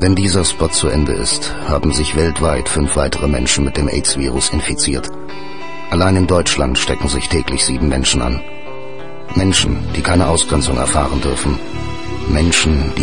Wenn dieser Spot zu Ende ist, haben sich weltweit 5 weitere Menschen mit dem AIDS-Virus infiziert. Allein in Deutschland stecken sich täglich 7 Menschen an. Menschen, die keine Ausgrenzung erfahren dürfen. Menschen, die